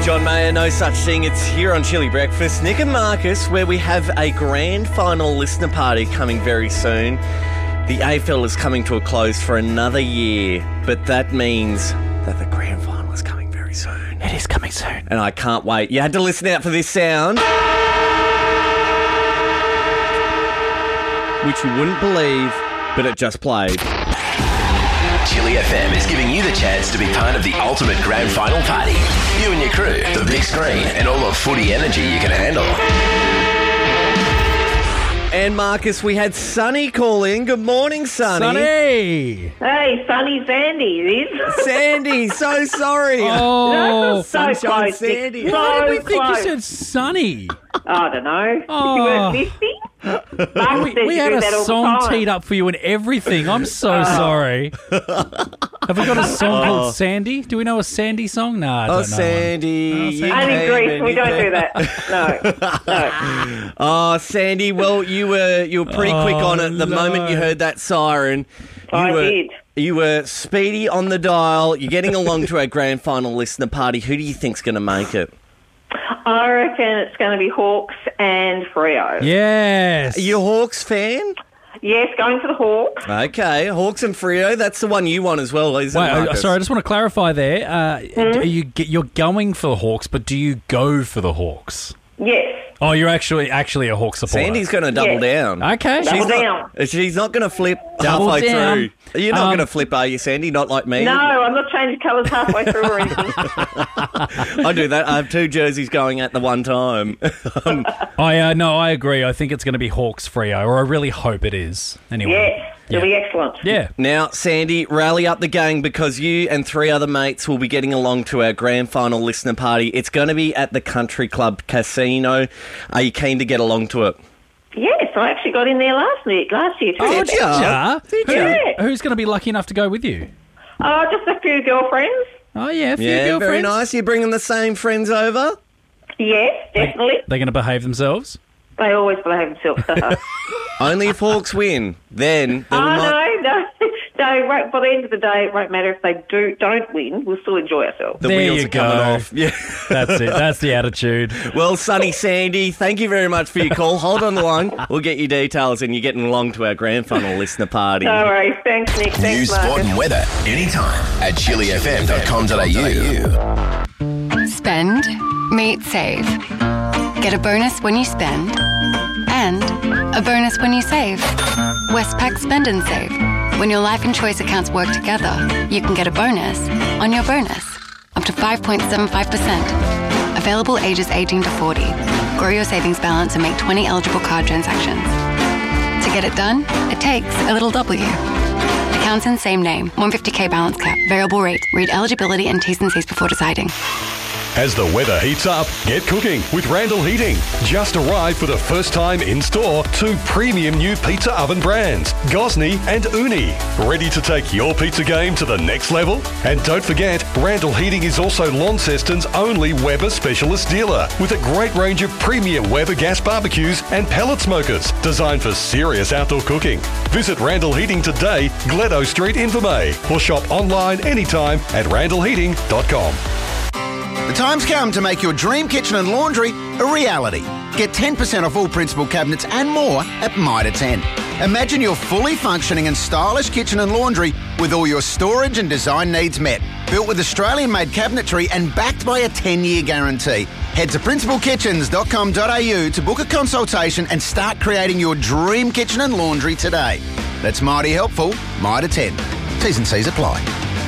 John Mayer, No Such Thing. It's here on Chili Breakfast. Nick and Marcus, where we have a grand final listener party coming very soon. The AFL is coming to a close for another year, but that means that the grand final is coming very soon. It is coming soon. And I can't wait. You had to listen out for this sound, which you wouldn't believe, but it just played. Chili FM is giving you the chance to be part of the ultimate grand final party. You and your crew, the big screen, and all the footy energy you can handle. And Marcus, we had Sonny call in. Good morning, Sonny. Sonny! Hey, Sonny Sandy, it is. Sandy, so sorry. Oh, so Sunshine close. Sandy. So why did we think you close. said Sunny? I don't know. Oh. You weren't listening? Mark says We you had do a that all the song time. teed up for you and everything. I'm so sorry. Have we got a song called Sandy? Do we know a Sandy song? Nah, I don't know. Sandy. Oh, Sandy. you Only came Greece, and we you don't came. do that. No. Oh, Sandy, well, you were pretty quick on it the no. moment you heard that siren. I did. You were speedy on the dial. You're getting along to our grand final listener party. Who do you think's going to make it? I reckon it's going to be Hawks and Freo. Yes. Are you a Hawks fan? Yes, going for the Hawks. Okay, Hawks and Freo. That's the one you want as well, isn't it, Wait, Marcus? sorry, I just want to clarify there. You're going for the Hawks, but do you go for the Hawks? Yes. Oh, you're actually a Hawks supporter. Sandy's going to double Yeah. down. Okay. Double down. She's not going to flip Double halfway down. through. You're not going to flip, are you, Sandy? Not like me. No, I'm not changing colours halfway through or anything. I do that. I have two jerseys going at the one time. I agree. I think it's going to be Hawks Freo, or I really hope it is. Anyway. Yes, it'll be excellent. Yeah. Now, Sandy, rally up the gang because you and three other mates will be getting along to our grand final listener party. It's going to be at the Country Club Casino. Are you keen to get along to it? Yes, I actually got in there last year too. Oh, did ya? Who- ya? Who's going to be lucky enough to go with you? Just a few girlfriends. Oh, yeah, a few Yeah, girlfriends. very nice. You're bringing the same friends over? Yes, definitely. They're going to behave themselves? They always behave themselves. Only if Hawks win. Then they Oh, will not... no. Right, by the end of the day, it won't matter if they don't win. We'll still enjoy ourselves. The There wheels you are coming go. off. Yeah. That's it. That's the attitude. Well, Sonny Sandy, thank you very much for your call. Hold on the line. We'll get you details and you're getting along to our grand final listener party. No worries. Thanks, Nick. Thanks, News, sport Marcus. and weather anytime at chilifm.com.au. Spend, meet, save. Get a bonus when you spend and a bonus when you save. Westpac Spend and Save. When your life and choice accounts work together, you can get a bonus on your bonus, up to 5.75%. Available ages 18 to 40. Grow your savings balance and make 20 eligible card transactions. To get it done, it takes a little W. Accounts in same name, 150k balance cap, variable rate. Read eligibility and T's and C's before deciding. As the weather heats up, get cooking with Randall Heating. Just arrived for the first time in store, two premium new pizza oven brands, Gosney and Uni. Ready to take your pizza game to the next level? And don't forget, Randall Heating is also Launceston's only Weber specialist dealer with a great range of premium Weber gas barbecues and pellet smokers designed for serious outdoor cooking. Visit Randall Heating today, Gledo Street, Invermay, or shop online anytime at randallheating.com. The time's come to make your dream kitchen and laundry a reality. Get 10% off all Principal cabinets and more at Mitre 10. Imagine your fully functioning and stylish kitchen and laundry with all your storage and design needs met. Built with Australian-made cabinetry and backed by a 10-year guarantee. Head to principalkitchens.com.au to book a consultation and start creating your dream kitchen and laundry today. That's mighty helpful. Mitre 10. T's and C's apply.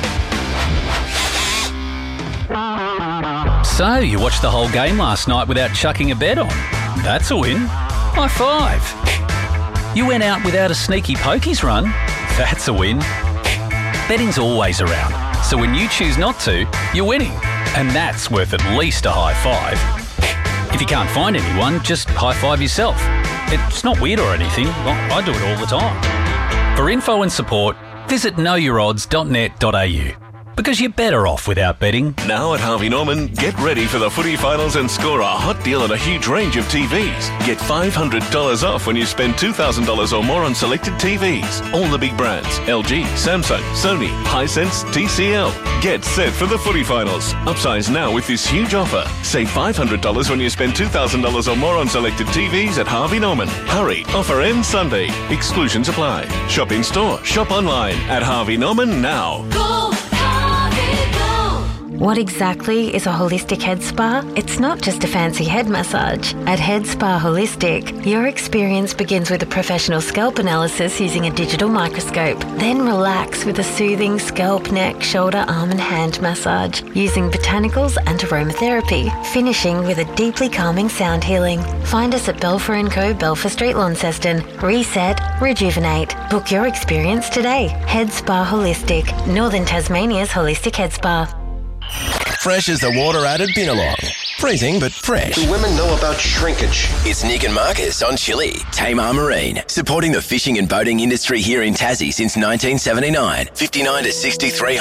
So, you watched the whole game last night without chucking a bet on. That's a win. High five. You went out without a sneaky pokies run. That's a win. Betting's always around, so when you choose not to, you're winning. And that's worth at least a high five. If you can't find anyone, just high five yourself. It's not weird or anything. Well, I do it all the time. For info and support, visit knowyourodds.net.au. Because you're better off without betting. Now at Harvey Norman, get ready for the footy finals and score a hot deal on a huge range of TVs. Get $500 off when you spend $2,000 or more on selected TVs. All the big brands, LG, Samsung, Sony, Hisense, TCL. Get set for the footy finals. Upsize now with this huge offer. Save $500 when you spend $2,000 or more on selected TVs at Harvey Norman. Hurry, offer ends Sunday. Exclusions apply. Shop in store, shop online at Harvey Norman now. What exactly is a holistic head spa? It's not just a fancy head massage. At Head Spa Holistic, your experience begins with a professional scalp analysis using a digital microscope. Then relax with a soothing scalp, neck, shoulder, arm and hand massage using botanicals and aromatherapy, finishing with a deeply calming sound healing. Find us at Belfer & Co, Belfer Street, Launceston. Reset, rejuvenate. Book your experience today. Head Spa Holistic, Northern Tasmania's holistic head spa. Fresh as the water added Binalong. Freezing but fresh. Do women know about shrinkage? It's Nick and Marcus on Chili. Tamar Marine, supporting the fishing and boating industry here in Tassie since 1979. 59 to 63